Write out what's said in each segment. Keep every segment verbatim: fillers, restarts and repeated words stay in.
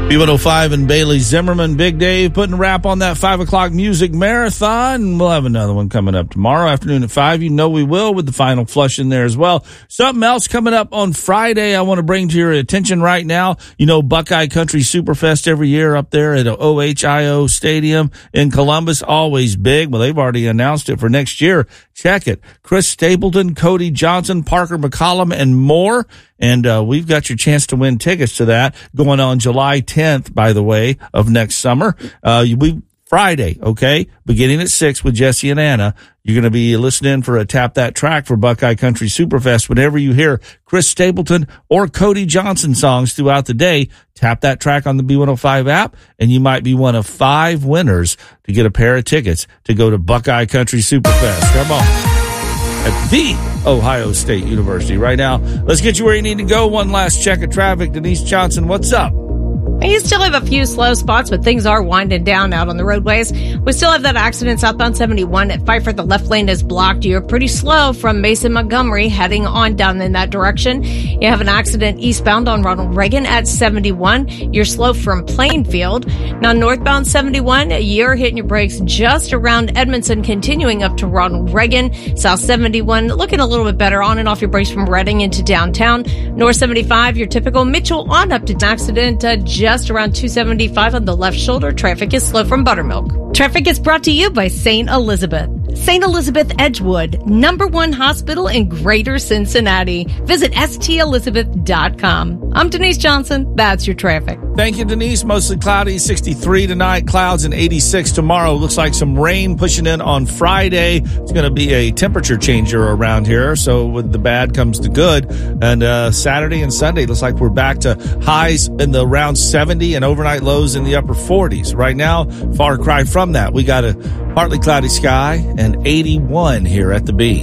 B one oh five and Bailey Zimmerman, Big Dave putting a wrap on that five o'clock music marathon. We'll have another one coming up tomorrow afternoon at five. You know we will, with the final flush in there as well. Something else coming up on Friday I want to bring to your attention right now. You know, Buckeye Country Superfest every year up there at O H I O Stadium in Columbus. Always big. Well, they've already announced it for next year. Check it. Chris Stapleton, Cody Johnson, Parker McCollum, and more. And uh, we've got your chance to win tickets to that going on July tenth, by the way, of next summer. Uh, we Friday, okay, beginning at six with Jesse and Anna. You're going to be listening for a Tap That Track for Buckeye Country Superfest. Whenever you hear Chris Stapleton or Cody Johnson songs throughout the day, tap that track on the B one oh five app, and you might be one of five winners to get a pair of tickets to go to Buckeye Country Superfest. Come on. At the Ohio State University right now. Let's get you where you need to go. One last check of traffic. Denise Johnson, what's up? You still have a few slow spots, but things are winding down out on the roadways. We still have that accident southbound seventy-one at Pfeiffer. The left lane is blocked. You're pretty slow from Mason Montgomery heading on down in that direction. You have an accident eastbound on Ronald Reagan at seventy-one. You're slow from Plainfield. Now northbound seventy-one, you're hitting your brakes just around Edmondson, continuing up to Ronald Reagan. South seventy-one, looking a little bit better on and off your brakes from Reading into downtown. North seventy-five, your typical Mitchell on up to an accident uh, just Just around two seventy-five on the left shoulder. Traffic is slow from Buttermilk. Traffic is brought to you by Saint Elizabeth. Saint Elizabeth Edgewood, number one hospital in Greater Cincinnati. Visit S T Elizabeth dot com. I'm Denise Johnson. That's your traffic. Thank you, Denise. Mostly cloudy, sixty-three tonight, clouds and eighty-six tomorrow. Looks like some rain pushing in on Friday. It's going to be a temperature changer around here, so with the bad comes the good. And uh Saturday and Sunday, looks like we're back to highs in the around seventy and overnight lows in the upper forties. Right now, far cry from that. We got a partly cloudy sky and eighty-one here at the B.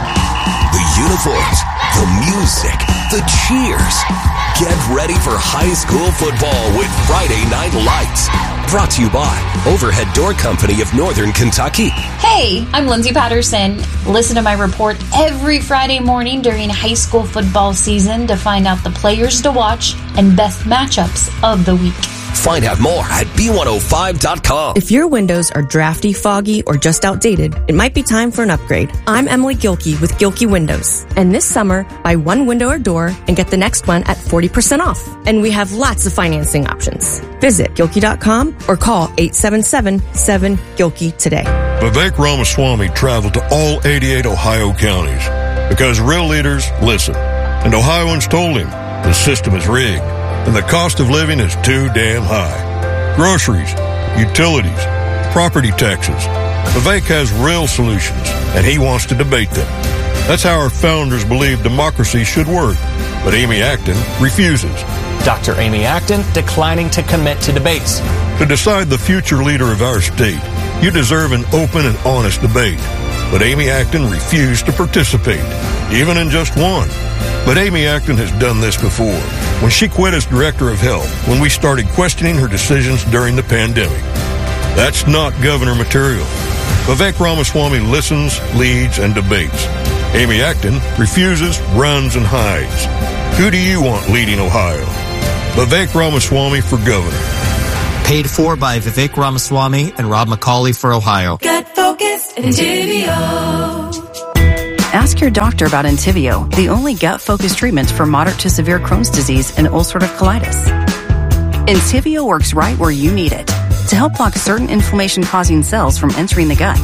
The uniforms, the music, the cheers. Get ready for high school football with Friday Night Lights. Brought to you by Overhead Door Company of Northern Kentucky. Hey, I'm Lindsay Patterson. Listen to my report every Friday morning during high school football season to find out the players to watch and best matchups of the week. Find out more at B one oh five dot com. If your windows are drafty, foggy, or just outdated, it might be time for an upgrade. I'm Emily Gilkey with Gilkey Windows. And this summer, buy one window or door and get the next one at forty percent off. And we have lots of financing options. Visit Gilkey dot com or call eight seven seven, seven, Gilkey today. Vivek Ramaswamy traveled to all eighty-eight Ohio counties because real leaders listen. And Ohioans told him the system is rigged and the cost of living is too damn high. Groceries, utilities, property taxes. Vivek has real solutions, and he wants to debate them. That's how our founders believed democracy should work. But Amy Acton refuses. Doctor Amy Acton declining to commit to debates. To decide the future leader of our state, you deserve an open and honest debate. But Amy Acton refused to participate, even in just one. But Amy Acton has done this before, when she quit as director of health, when we started questioning her decisions during the pandemic. That's not governor material. Vivek Ramaswamy listens, leads, and debates. Amy Acton refuses, runs, and hides. Who do you want leading Ohio? Vivek Ramaswamy for governor. Paid for by Vivek Ramaswamy and Rob McCauley for Ohio. Get focused and Entivio. Ask your doctor about Entivio, the only gut-focused treatment for moderate to severe Crohn's disease and ulcerative colitis. Entivio works right where you need it to help block certain inflammation-causing cells from entering the gut.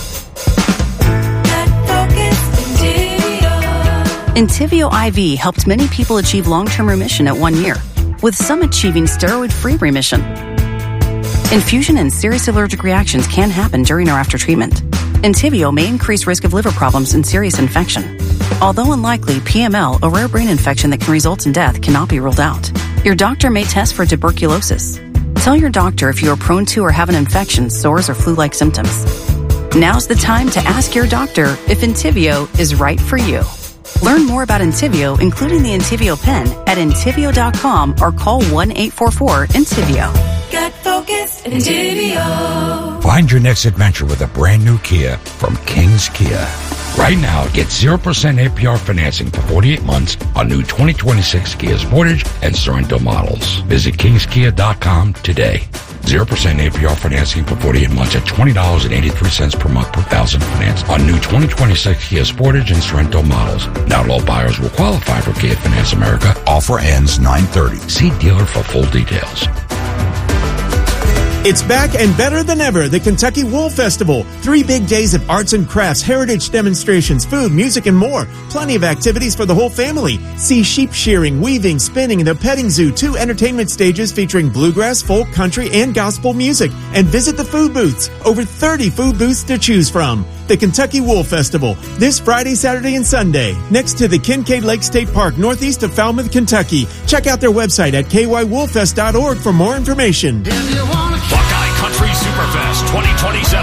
Entivio I V helped many people achieve long-term remission at one year, with some achieving steroid-free remission. Infusion and serious allergic reactions can happen during or after treatment. Entivio may increase risk of liver problems and serious infection. Although unlikely, P M L, a rare brain infection that can result in death, cannot be ruled out. Your doctor may test for tuberculosis. Tell your doctor if you are prone to or have an infection, sores, or flu-like symptoms. Now's the time to ask your doctor if Entivio is right for you. Learn more about Entivio, including the Entivio pen, at Entivio dot com or call one eight four four, Entivio. Get focused and Entivio. Find your next adventure with a brand new Kia from King's Kia. Right now, get zero percent A P R financing for forty-eight months on new twenty twenty-six Kia Sportage and Sorento models. Visit kings kia dot com today. zero percent A P R financing for forty-eight months at twenty dollars and eighty-three cents per month per thousand finance on new twenty twenty-six Kia Sportage and Sorento models. Not all buyers will qualify for Kia Finance America. Offer ends nine thirty. See dealer for full details. It's back and better than ever, the Kentucky Wool Festival. Three big days of arts and crafts, heritage demonstrations, food, music, and more. Plenty of activities for the whole family. See sheep shearing, weaving, spinning, and the petting zoo. Two entertainment stages featuring bluegrass, folk, country, and gospel music. And visit the food booths. Over thirty food booths to choose from. The Kentucky Wool Festival, this Friday, Saturday, and Sunday, next to the Kincaid Lake State Park, northeast of Falmouth, Kentucky. Check out their website at k y wool fest dot org for more information. Buckeye Country Superfest twenty twenty-seven.